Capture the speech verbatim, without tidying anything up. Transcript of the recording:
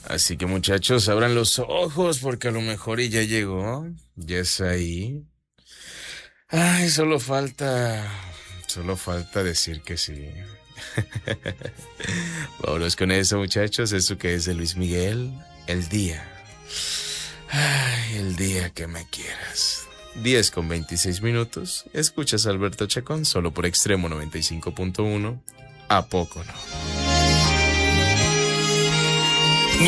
Así que muchachos, abran los ojos porque a lo mejor y ya llegó. Ya es ahí. Ay, solo falta... Solo falta decir que sí. Vámonos con eso, muchachos. Eso que es de Luis Miguel. El día. Ay, el día que me quieras. Diez con veintiséis minutos. Escuchas a Alberto Chacón solo por Extremo noventa y cinco punto uno. ¿A poco no?